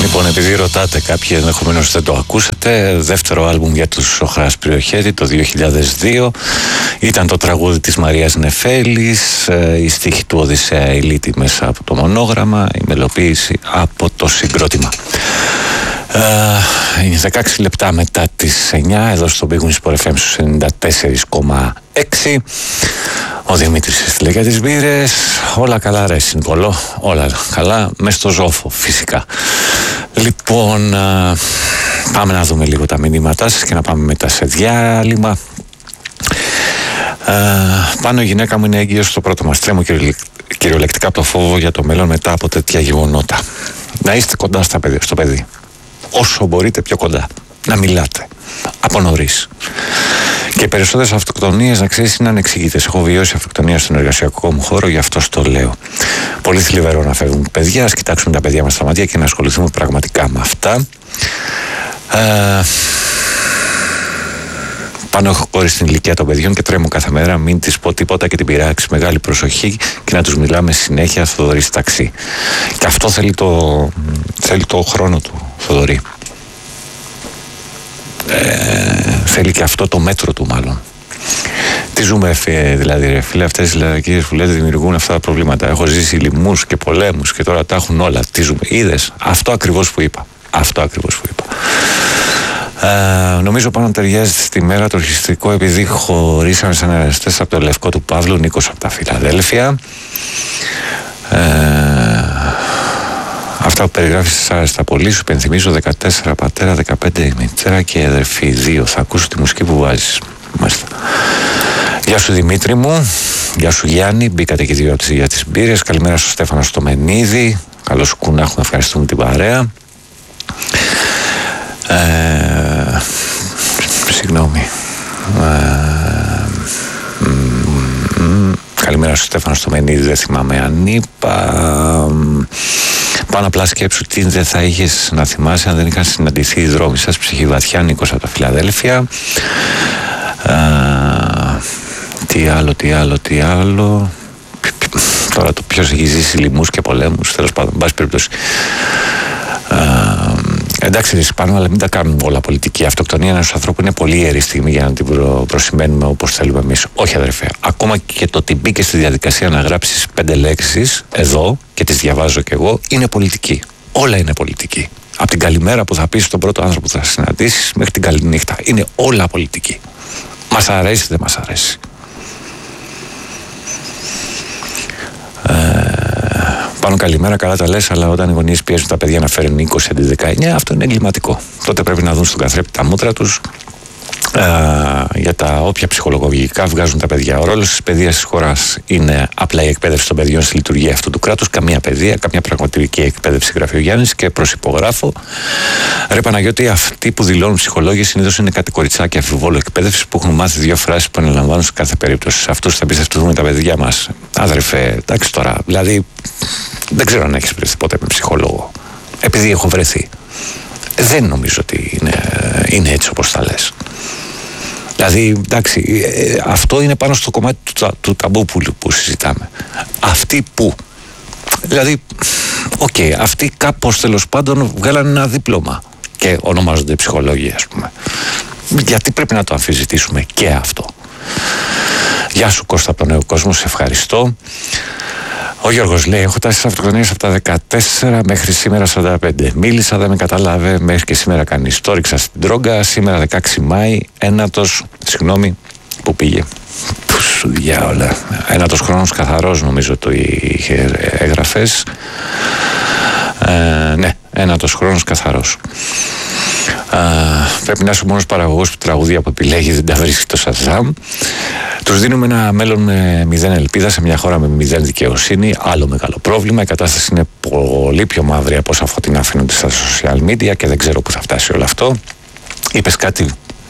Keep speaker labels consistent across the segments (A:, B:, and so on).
A: Λοιπόν, επειδή ρωτάτε, κάποιοι ενδεχομένως δεν το ακούσατε, δεύτερο άλμπουμ για τους Σόχρας Πριοχέτη το 2002 ήταν το τραγούδι της Μαρίας Νεφέλης, η στίχη του Οδυσσέα Ηλίτη μέσα από το μονόγραμμα, η μελοποίηση από το συγκρότημα. Είναι 16 λεπτά μετά τις 9 εδώ στο Big Wings Sport FM στους 94,6. Ο Δημήτρης έστειλε για τις μπύρες. Όλα καλά ρε Συνβολό, όλα καλά, μες στο ζόφο φυσικά. Λοιπόν, πάμε να δούμε λίγο τα μηνύματά σας και να πάμε μετά σε διάλειμμα. Πάνω η γυναίκα μου είναι έγκυος στο πρώτο μας. Τρέμω κυριολεκτικά από το φόβο για το μέλλον μετά από τέτοια γεγονότα. Να είστε κοντά στο παιδί. Όσο μπορείτε πιο κοντά. Να μιλάτε. Από νωρίς. Και οι περισσότερες αυτοκτονίες, να ξέρεις, είναι ανεξήγητες. Έχω βιώσει αυτοκτονία στον εργασιακό μου χώρο, γι' αυτό το λέω. Πολύ θλιβερό να φεύγουν παιδιά. Ας κοιτάξουμε τα παιδιά μας στα μάτια και να ασχοληθούμε πραγματικά με αυτά. Πάνω έχω κόρη στην ηλικία των παιδιών και τρέμω κάθε μέρα μην της πω τίποτα και την πειράξει. Μεγάλη προσοχή και να τους μιλάμε συνέχεια. Θοδωρή ταξί. Και αυτό θέλει το χρόνο του, Θοδωρή. Θέλει και αυτό το μέτρο του μάλλον. Τι ζούμε δηλαδή ρε φίλε, αυτές οι λαϊκίες που λέτε δημιουργούν αυτά τα προβλήματα. Έχω ζήσει λοιμούς και πολέμους και τώρα τα έχουν όλα. Τι ζούμε, είδες, αυτό ακριβώς που είπα. Νομίζω πάνω ταιριάζει στη μέρα το ορχιστρικό επειδή χωρίσαμε σαν εραστές από το Λευκό του Παύλου, Νίκος από τα Φιλαδέλφια. Αυτά που περιγράφεις σας άρεστα πολύ. Σου υπενθυμίζω 14 πατέρα, 15 η μητέρα και η αδερφή 2. Θα ακούσω τη μουσική που βάζεις. Μάλιστα. Γεια σου Δημήτρη μου. Γεια σου Γιάννη. Μπήκατε και δύο για τις μπύρες. Καλημέρα στο Στέφανο στο Μενίδη. Καλώς σου κουνάχουμε, ευχαριστούμε την παρέα. Συγγνώμη. Καλημέρα στο Στέφανο στο Μενίδη. Δεν θυμάμαι αν είπα. Πάνω απλά σκέψου τι δεν θα είχες να θυμάσαι αν δεν είχαν συναντηθεί οι δρόμοι σας. Ψυχή βαθιά, Νίκος από τα Φιλαδέλφια. Τι άλλο. Τώρα το ποιος έχει ζήσει λοιμούς και πολέμους, τέλος πάντων, μπας περιπτώσει. Εντάξει, δεν πάνω, αλλά μην τα κάνουμε όλα πολιτική. Η αυτοκτονία ενός ανθρώπου είναι πολύ ιερή στιγμή για να την προσημαίνουμε όπως θέλουμε εμείς. Όχι, αδερφέ. Ακόμα και το ότι μπήκε στη διαδικασία να γράψεις 5 λέξεις εδώ και τις διαβάζω κι εγώ είναι πολιτική. Όλα είναι πολιτική. Από την καλημέρα που θα πεις στον πρώτο άνθρωπο που θα συναντήσεις μέχρι την καληνύχτα. Είναι όλα πολιτική. Μας αρέσει, δεν μας αρέσει. Πάνω καλημέρα, καλά τα λες, αλλά όταν οι γονείς πιέζουν τα παιδιά να φέρουν 20 αντί 19, αυτό είναι εγκληματικό. Τότε πρέπει να δουν στον καθρέπτη τα μούτρα τους για τα όποια ψυχολογικά βγάζουν τα παιδιά. Ο ρόλος της παιδείας της χώρας είναι απλά η εκπαίδευση των παιδιών στη λειτουργία αυτού του κράτους. Καμία παιδεία, καμία πραγματική εκπαίδευση, γράφει ο Γιάννης και προσυπογράφω. Ρε Παναγιώτη, αυτοί που δηλώνουν ψυχολόγοι συνήθως είναι κάτι κοριτσάκια αμφιβόλου εκπαίδευση που έχουν μάθει 2 φράσεις που αναλαμβάνουν σε κάθε περίπτωση. Σε αυτούς θα εμπιστευτούμε τα παιδιά μας. Άδερφε, εντάξει τώρα, δηλαδή δεν ξέρω αν έχεις βρεθεί ποτέ με ψυχολόγο. Επειδή έχω βρεθεί. Δεν νομίζω ότι είναι έτσι όπως τα λες. Δηλαδή, εντάξει, αυτό είναι πάνω στο κομμάτι του ταμπού που συζητάμε. Αυτοί που, δηλαδή, αυτοί κάπως τέλος πάντων βγάλαν ένα δίπλωμα και ονομάζονται ψυχολόγοι, ας πούμε. Γιατί πρέπει να το αμφισβητήσουμε και αυτό. Γεια σου Κώστα από τον Νέο Κόσμο, σε ευχαριστώ. Ο Γιώργος λέει: έχω τάσεις αυτοκτονίες από τα 14 μέχρι σήμερα 45. Μίλησα, δεν με κατάλαβε, μέχρι και σήμερα κανείς. Το ρίξα στην τρόγκα, σήμερα 16 Μάη, ένατος, συγγνώμη, που πήγε. Σου διάολα. Ένατος χρόνος καθαρός, νομίζω το είχε έγραφες. Ναι, ένατος χρόνος καθαρός. Πρέπει να είσαι ο μόνος παραγωγός που τραγουδία που επιλέγει δεν τα βρίσκει το Σαζάμ. Τους δίνουμε ένα μέλλον με 0 ελπίδα σε μια χώρα με 0 δικαιοσύνη. Άλλο μεγάλο πρόβλημα. Η κατάσταση είναι πολύ πιο μαύρη από όσα φωτεινά φαίνονται στα social media και δεν ξέρω πού θα φτάσει όλο αυτό. Είπες κάτι.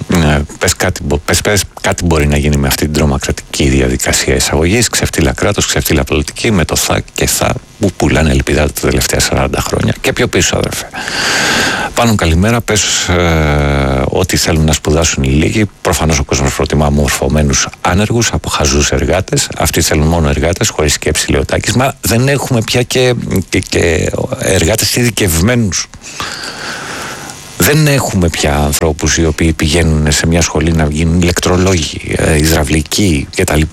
A: Πες κάτι μπορεί να γίνει με αυτή την τρομοκρατική διαδικασία εισαγωγής. Ξεφτύλα κράτος, ξεφτύλα πολιτική, με το θα και θα που πουλάνε ελπίδα τα τελευταία 40 χρόνια. Και πιο πίσω, αδερφέ. Πάνω καλημέρα, πες ό,τι θέλουν να σπουδάσουν οι λίγοι. Προφανώς ο κόσμος προτιμά μορφωμένους άνεργους από χαζούς εργάτες. Αυτοί θέλουν μόνο εργάτες, χωρίς σκέψη, λέει ο Τάκης. Μα δεν έχουμε πια και εργάτες ειδικευμένους. Δεν έχουμε πια ανθρώπους οι οποίοι πηγαίνουν σε μια σχολή να γίνουν ηλεκτρολόγοι, υδραυλικοί κτλ.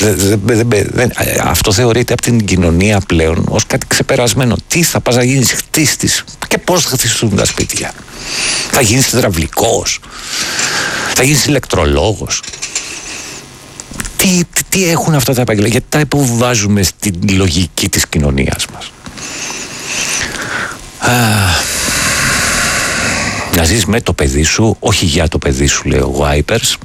A: Αυτό θεωρείται από την κοινωνία πλέον ως κάτι ξεπερασμένο. Τι θα πας να γίνεις χτίστης και πώς θα χτιστούν τα σπίτια? Θα γίνεις υδραυλικός? Θα γίνεις ηλεκτρολόγος? Τι έχουν αυτά τα επαγγέλματα? Γιατί τα υποβάζουμε στην λογική της κοινωνίας μας? Να ζεις με το παιδί σου, όχι για το παιδί σου, λέει ο Wipers.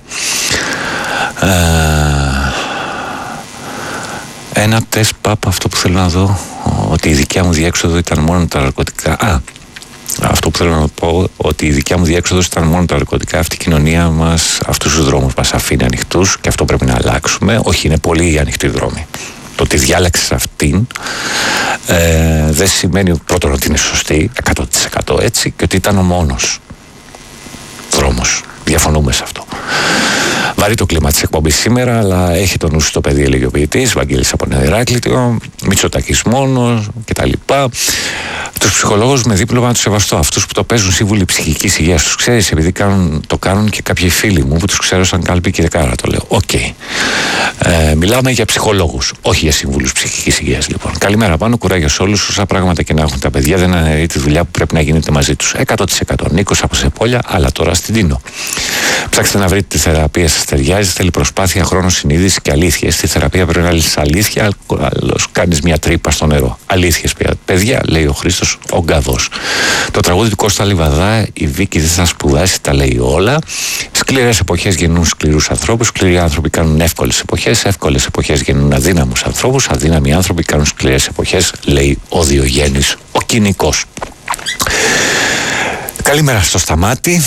A: Ένα τεστ αυτό που θέλω να δω, ότι η δικιά μου διέξοδο ήταν μόνο τα ναρκωτικά. Αυτό που θέλω να πω, ότι η δικιά μου διέξοδος ήταν μόνο τα ναρκωτικά. Αυτή η κοινωνία μας, αυτούς τους δρόμους μας αφήνει ανοιχτούς και αυτό πρέπει να αλλάξουμε. Όχι, είναι πολύ ανοιχτοί δρόμοι. Το ότι διάλεξες αυτήν δεν σημαίνει πρώτον ότι είναι σωστή 100% έτσι και ότι ήταν ο μόνος δρόμος. Διαφωνούμε σε αυτό. Βαρύ το κλίμα της εκπομπής σήμερα, αλλά έχει τον νου στο παιδί, έλεγε ο ποιητής, Βαγγέλης από Νέα Ηράκλειο, Μητσοτάκης μόνος κτλ. Τους ψυχολόγους με δίπλωμα να τους σεβαστώ. Αυτούς που το παίζουν σύμβουλοι ψυχικής υγείας, τους ξέρεις, επειδή το κάνουν και κάποιοι φίλοι μου που τους ξέρω σαν κάλπη και δεκάρα, το λέω. Οκ. Μιλάμε για ψυχολόγους, όχι για σύμβουλους ψυχικής υγείας, λοιπόν. Καλημέρα πάνω, κουράγιο σε όλους. Όσα πράγματα και να έχουν τα παιδιά, δεν αναιρεί τη δουλειά που πρέπει να γίνεται μαζί τους. 100%. Νίκος από Σεπόλια, αλλά τώρα στην Τίνο. Ψάξτε να βρείτε τη θεραπεία σας ταιριάζει. Θέλει προσπάθεια, χρόνο, συνείδηση και αλήθεια. Στη θεραπεία πρέπει να λύσεις αλήθεια, αλλιώς κάνεις μια τρύπα στο νερό. Αλήθειες, παιδιά, λέει ο Χρήστος ο Γκαδός. Το τραγούδι του Κώστα Λιβαδά, η Βίκη δεν θα σπουδάσει, τα λέει όλα. Σκληρές εποχές γεννούν σκληρούς ανθρώπους. Σκληροί άνθρωποι κάνουν εύκολες εποχές. Εύκολες εποχές γεννούν αδύναμους ανθρώπους. Αδύναμοι άνθρωποι κάνουν σκληρές εποχές, λέει ο Διογέννης ο Κοινικός. Καλημέρα στο Σταμάτη.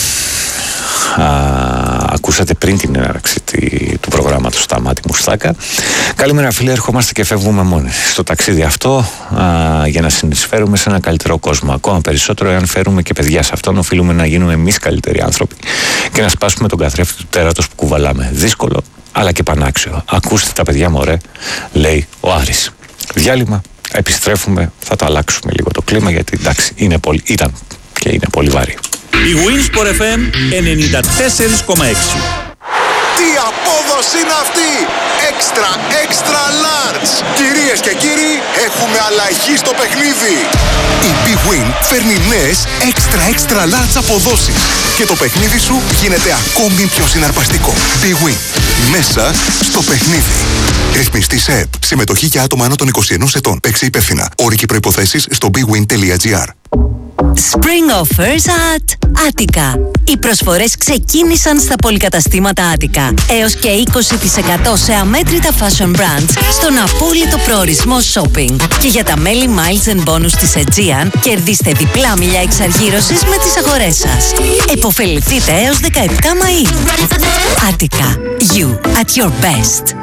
A: Ακούσατε πριν την έναρξη του προγράμματος Σταμάτη Μουστάκα. Καλημέρα φίλοι, ερχόμαστε και φεύγουμε μόνοι στο ταξίδι αυτό για να συνεισφέρουμε σε ένα καλύτερο κόσμο. Ακόμα περισσότερο, εάν φέρουμε και παιδιά σε αυτόν, οφείλουμε να γίνουμε εμείς καλύτεροι άνθρωποι και να σπάσουμε τον καθρέφτη του τέρατος που κουβαλάμε. Δύσκολο, αλλά και πανάξιο. Ακούστε τα παιδιά μου, ωραία, λέει ο Άρης. Διάλειμμα, επιστρέφουμε, θα το αλλάξουμε λίγο το κλίμα, γιατί εντάξει, ήταν και είναι πολύ βαρύ.
B: Η Winsport FM 94,6.
C: Τι απόδοση είναι αυτή! Extra large! Κυρίες και κύριοι, έχουμε αλλαγή στο παιχνίδι! Η Big Win φέρνει νέες extra large αποδόσεις και το παιχνίδι σου γίνεται ακόμη πιο συναρπαστικό. Big Win. Μέσα στο παιχνίδι. Ρυθμιστή σε ΕΠ. Συμμετοχή για άτομα άνω των 21 ετών. Παίξε υπεύθυνα. Όροι και προϋποθέσεις στο bigwin.gr.
D: Spring offers at Attica. Οι προσφορές ξεκίνησαν στα πολυκαταστήματα Attica. Έως και 20% σε αμέτρητα fashion brands στον απόλυτο προορισμό shopping. Και για τα μέλη Miles and Bonus της Aegean, κερδίστε διπλά μίλια εξαργύρωσης με τις αγορές σας. Εποφεληθείτε έως 17 Μαΐου. Attica. You at your best.